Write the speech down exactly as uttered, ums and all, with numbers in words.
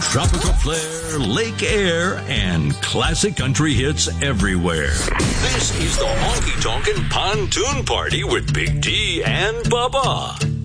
tropical flair, lake air, and classic country hits everywhere. This is the Honky Tonkin' Pontoon Party with Big D and Bubba.